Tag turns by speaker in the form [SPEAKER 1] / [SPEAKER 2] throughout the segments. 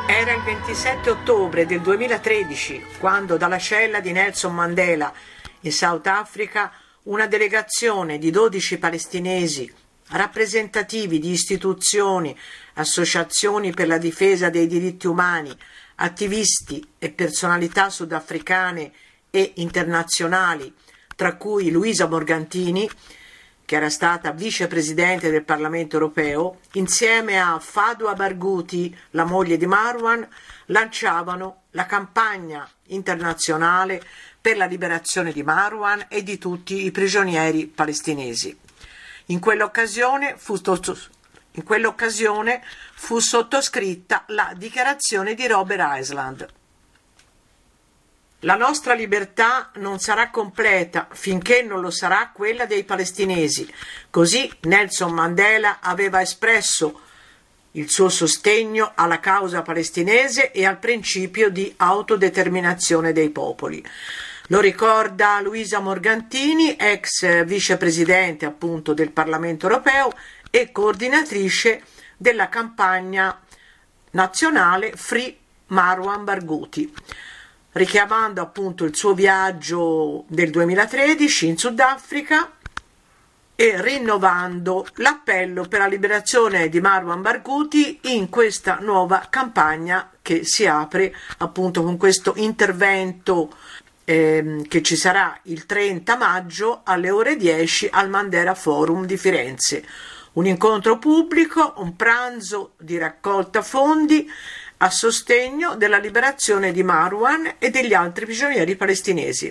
[SPEAKER 1] Era il 27 ottobre del 2013 quando dalla cella di Nelson Mandela in South Africa una delegazione di 12 palestinesi rappresentativi di istituzioni, associazioni per la difesa dei diritti umani, attivisti e personalità sudafricane e internazionali, tra cui Luisa Morgantini, che era stata vicepresidente del Parlamento europeo, insieme a Fadwa Barghouti, la moglie di Marwan, lanciavano la campagna internazionale per la liberazione di Marwan e di tutti i prigionieri palestinesi. In quell'occasione fu sottoscritta la dichiarazione di Robert Island. La nostra libertà non sarà completa finché non lo sarà quella dei palestinesi. Così Nelson Mandela aveva espresso il suo sostegno alla causa palestinese e al principio di autodeterminazione dei popoli. Lo ricorda Luisa Morgantini, ex vicepresidente appunto del Parlamento europeo e coordinatrice della campagna nazionale Free Marwan Barghouti, richiamando appunto il suo viaggio del 2013 in Sudafrica e rinnovando l'appello per la liberazione di Marwan Barghouti in questa nuova campagna che si apre appunto con questo intervento che ci sarà il 30 maggio alle ore 10 al Mandela Forum di Firenze. Un incontro pubblico, un pranzo di raccolta fondi a sostegno della liberazione di Marwan e degli altri prigionieri palestinesi.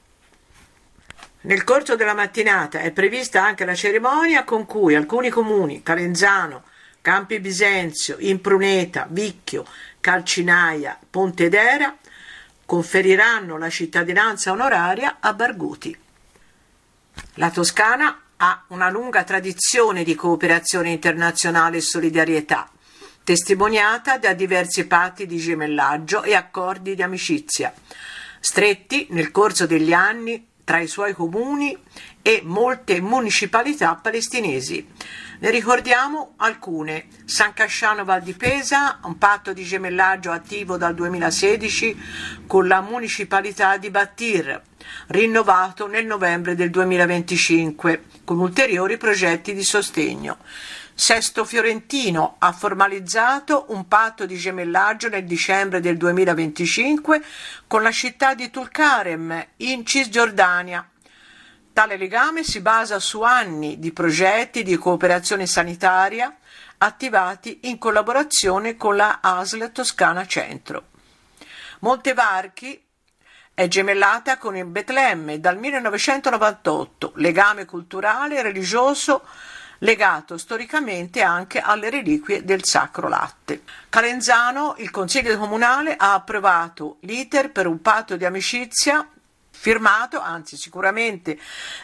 [SPEAKER 1] Nel corso della mattinata è prevista anche la cerimonia con cui alcuni comuni, Calenzano, Campi Bisenzio, Impruneta, Vicchio, Calcinaia, Pontedera, conferiranno la cittadinanza onoraria a Barghouti. La Toscana ha una lunga tradizione di cooperazione internazionale e solidarietà, testimoniata da diversi patti di gemellaggio e accordi di amicizia, stretti nel corso degli anni tra i suoi comuni e molte municipalità palestinesi. Ne ricordiamo alcune: San Casciano Val di Pesa, un patto di gemellaggio attivo dal 2016 con la municipalità di Battir, rinnovato nel novembre del 2025 con ulteriori progetti di sostegno. Sesto Fiorentino ha formalizzato un patto di gemellaggio nel dicembre del 2025 con la città di Tulkarem in Cisgiordania. Tale legame si basa su anni di progetti di cooperazione sanitaria attivati in collaborazione con la ASL Toscana Centro. Montevarchi è gemellata con il Betlemme dal 1998, legame culturale e religioso legato storicamente anche alle reliquie del Sacro Latte. Calenzano, il Consiglio Comunale ha approvato l'iter per un patto di amicizia firmato, anzi sicuramente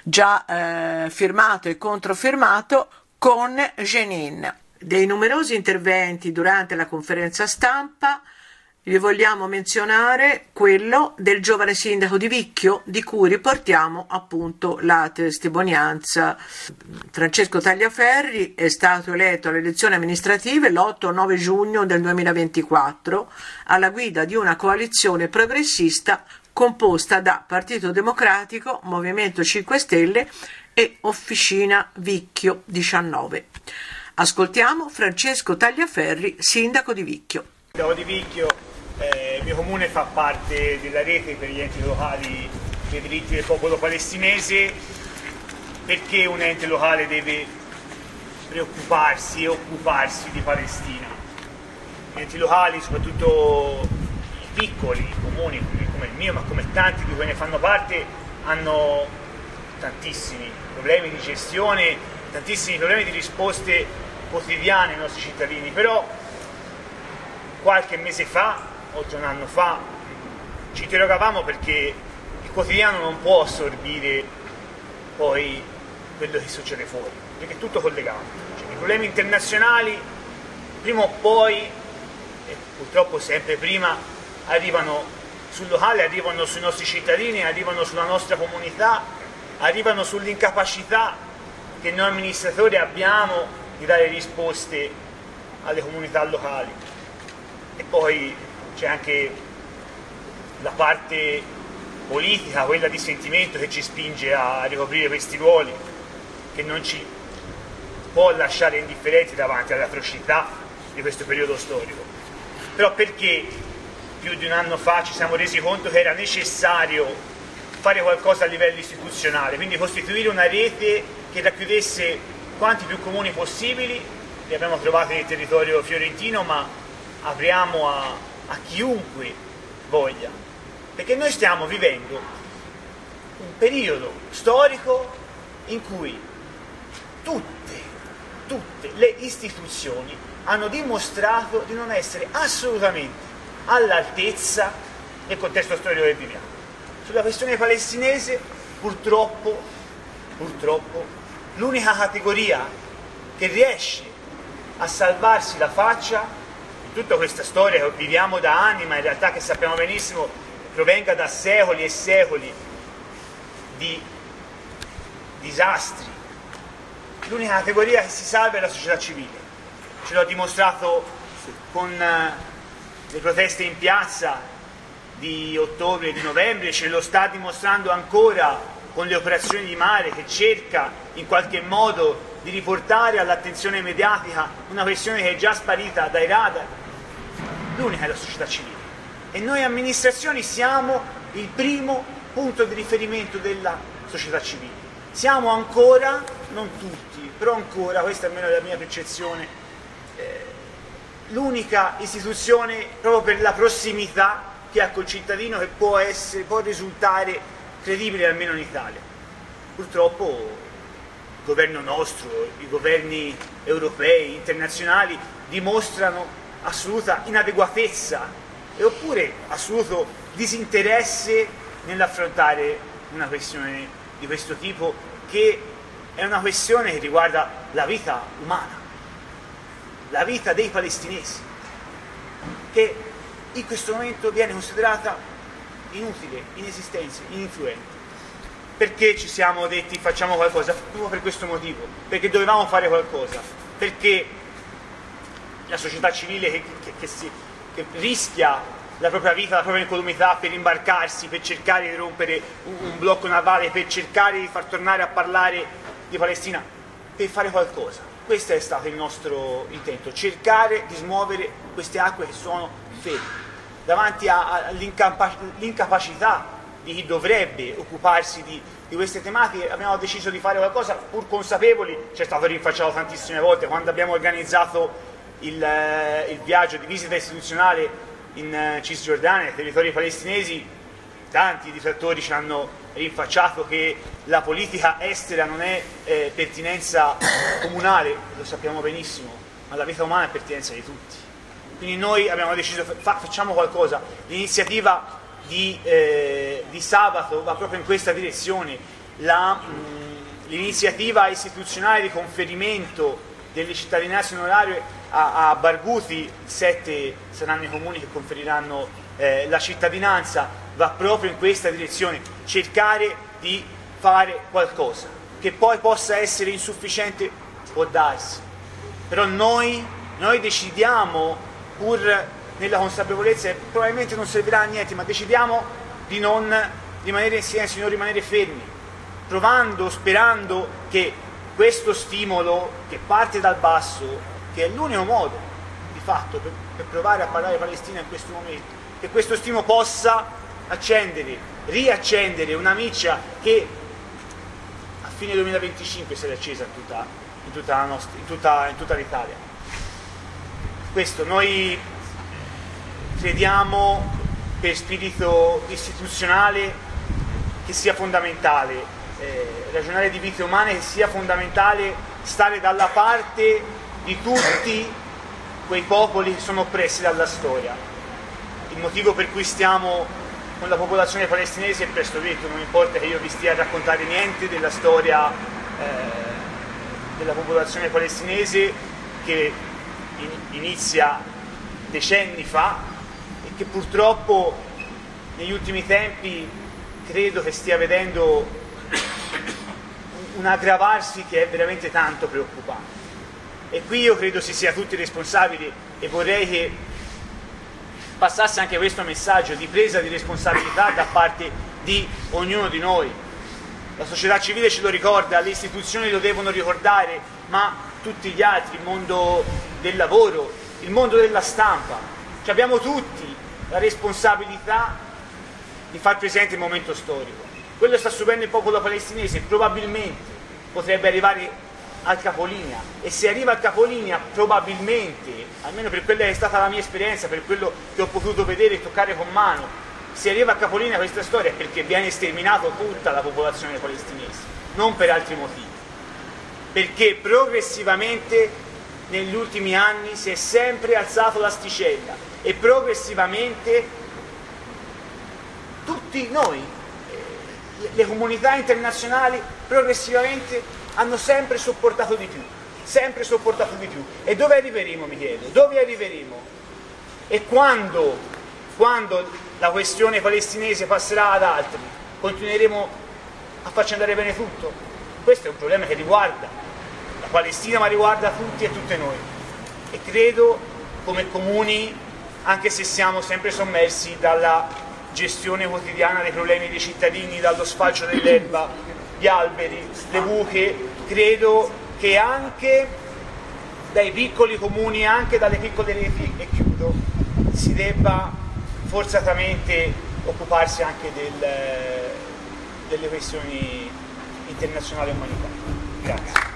[SPEAKER 1] già firmato e controfirmato, con Jenin. Dei numerosi interventi durante la conferenza stampa vi vogliamo menzionare quello del giovane sindaco di Vicchio, di cui riportiamo appunto la testimonianza. Francesco Tagliaferri è stato eletto alle elezioni amministrative l'8-9 giugno del 2024 alla guida di una coalizione progressista composta da Partito Democratico, Movimento 5 Stelle e Officina Vicchio 19. Ascoltiamo Francesco Tagliaferri, sindaco di Vicchio.
[SPEAKER 2] Sindaco di Vicchio, il mio comune fa parte della rete per gli enti locali dei diritti del popolo palestinese. Perché un ente locale deve preoccuparsi e occuparsi di Palestina? Gli enti locali, soprattutto i piccoli comuni come il mio, ma come tanti di cui ne fanno parte, hanno tantissimi problemi di gestione, tantissimi problemi di risposte quotidiane ai nostri cittadini. Però qualche mese fa, oltre un anno fa, ci interrogavamo perché il quotidiano non può assorbire poi quello che succede fuori, perché è tutto collegato. Cioè, i problemi internazionali prima o poi, e purtroppo sempre prima, arrivano sul locale, arrivano sui nostri cittadini, arrivano sulla nostra comunità, arrivano sull'incapacità che noi amministratori abbiamo di dare risposte alle comunità locali. E poi c'è anche la parte politica, quella di sentimento, che ci spinge a ricoprire questi ruoli, che non ci può lasciare indifferenti davanti all'atrocità di questo periodo storico. Però perché più di un anno fa ci siamo resi conto che era necessario fare qualcosa a livello istituzionale, quindi costituire una rete che racchiudesse quanti più comuni possibili. Li abbiamo trovati nel territorio fiorentino, ma apriamo a chiunque voglia, perché noi stiamo vivendo un periodo storico in cui tutte le istituzioni hanno dimostrato di non essere assolutamente all'altezza del contesto storico che viviamo. Sulla questione palestinese, purtroppo, l'unica categoria che riesce a salvarsi la faccia in tutta questa storia che viviamo da anni, ma in realtà che sappiamo benissimo provenga da secoli e secoli di disastri, l'unica categoria che si salva è la società civile. Ce l'ho dimostrato con le proteste in piazza di ottobre e di novembre, ce lo sta dimostrando ancora con le operazioni di mare, che cerca in qualche modo di riportare all'attenzione mediatica una questione che è già sparita dai radar. L'unica è la società civile, e noi amministrazioni siamo il primo punto di riferimento della società civile. Siamo ancora, non tutti, però ancora, questa è almeno la mia percezione, l'unica istituzione proprio per la prossimità che ha col cittadino, che può risultare credibile almeno in Italia. Purtroppo il governo nostro, i governi europei, internazionali dimostrano assoluta inadeguatezza oppure assoluto disinteresse nell'affrontare una questione di questo tipo, che è una questione che riguarda la vita umana, la vita dei palestinesi, che in questo momento viene considerata inutile, inesistente, ininfluente. Perché ci siamo detti facciamo qualcosa? Proprio per questo motivo, perché dovevamo fare qualcosa, perché la società civile che rischia la propria vita, la propria incolumità per imbarcarsi, per cercare di rompere un blocco navale, per cercare di far tornare a parlare di Palestina, per fare qualcosa. Questo è stato il nostro intento, cercare di smuovere queste acque che sono ferme davanti all'incapacità di chi dovrebbe occuparsi di queste tematiche. Abbiamo deciso di fare qualcosa pur consapevoli, ci è stato rinfacciato tantissime volte quando abbiamo organizzato il viaggio di visita istituzionale in Cisgiordania, nei territori palestinesi. Tanti detrattori ci hanno rinfacciato che la politica estera non è pertinenza comunale, lo sappiamo benissimo, ma la vita umana è pertinenza di tutti. Quindi noi abbiamo deciso, facciamo qualcosa. L'iniziativa di sabato va proprio in questa direzione. L'iniziativa istituzionale di conferimento delle cittadinanze onorarie a Barghouti, 7 saranno i comuni che conferiranno la cittadinanza, va proprio in questa direzione, cercare di fare qualcosa. Che poi possa essere insufficiente, può darsi, però noi decidiamo, pur nella consapevolezza che probabilmente non servirà a niente, ma decidiamo di non rimanere in silenzio, di non rimanere fermi, provando, sperando che questo stimolo che parte dal basso, che è l'unico modo di fatto per provare a parlare Palestina in questo momento, che questo stimolo possa riaccendere una miccia che a fine 2025 sarà accesa in tutta l'Italia. Questo noi crediamo, per spirito istituzionale, che sia fondamentale ragionare di vite umane, che sia fondamentale stare dalla parte di tutti quei popoli che sono oppressi dalla storia. Il motivo per cui stiamo con la popolazione palestinese è presto detto, non importa che io vi stia a raccontare niente della storia della popolazione palestinese, che inizia decenni fa e che purtroppo negli ultimi tempi credo che stia vedendo un aggravarsi che è veramente tanto preoccupante. E qui io credo si sia tutti responsabili, e vorrei che passasse anche questo messaggio di presa di responsabilità da parte di ognuno di noi. La società civile ce lo ricorda, le istituzioni lo devono ricordare, ma tutti gli altri, il mondo del lavoro, il mondo della stampa, cioè abbiamo tutti la responsabilità di far presente il momento storico. Quello sta subendo il popolo palestinese, probabilmente potrebbe arrivare al capolinea, e se arriva al capolinea probabilmente, almeno per quella che è stata la mia esperienza, per quello che ho potuto vedere e toccare con mano, se arriva al capolinea questa storia è perché viene sterminata tutta la popolazione palestinese, non per altri motivi, perché progressivamente negli ultimi anni si è sempre alzato l'asticella e progressivamente tutti noi, le comunità internazionali, progressivamente hanno sempre sopportato di più, sempre sopportato di più. E dove arriveremo, mi chiedo? Dove arriveremo? E quando la questione palestinese passerà ad altri, continueremo a farci andare bene tutto? Questo è un problema che riguarda la Palestina, ma riguarda tutti e tutte noi. E credo, come comuni, anche se siamo sempre sommersi dalla gestione quotidiana dei problemi dei cittadini, dallo sfalcio dell'erba, gli alberi, le buche, credo che anche dai piccoli comuni, anche dalle piccole reti, e chiudo, si debba forzatamente occuparsi anche delle questioni internazionali e umanitarie. Grazie.